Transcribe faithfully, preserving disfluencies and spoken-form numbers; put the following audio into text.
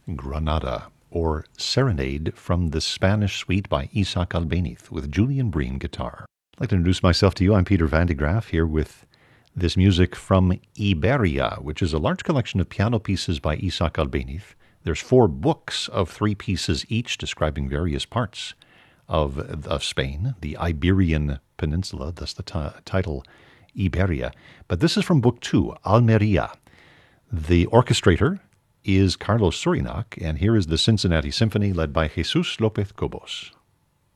Granada, or Serenade from the Spanish Suite by Isaac Albeniz with Julian Breen guitar. I'd like to introduce myself to you. I'm Peter Van de Graaf here with this music from Iberia, which is a large collection of piano pieces by Isaac Albeniz. There's four books of three pieces each describing various parts of, of Spain, the Iberian Peninsula, thus the t- title Iberia. But this is from book two, Almeria. The orchestrator is Carlos Surinac, and here is the Cincinnati Symphony led by Jesus Lopez Cobos.